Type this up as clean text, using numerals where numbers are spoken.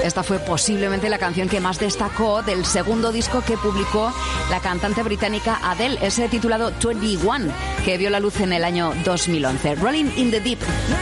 Esta fue posiblemente la canción que más destacó del segundo disco que publicó la cantante británica Adele, ese titulado 21, que vio la luz en el año 2011. Rolling in the Deep.